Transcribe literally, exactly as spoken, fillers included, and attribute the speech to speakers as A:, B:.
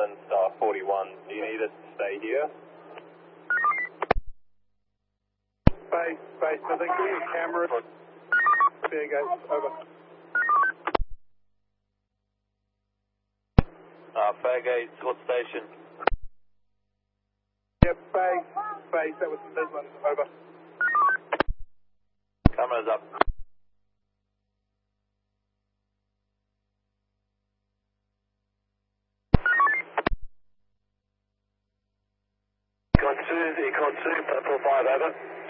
A: seven, star forty-one. Do you need us to stay here?
B: Base, base, I think we have camera. There guys, over.
A: Uh, Fairgate, what station?
B: Yep, base, base, that was Midland, over.
A: Cameras up. Econ two, Econ two, platform five, over.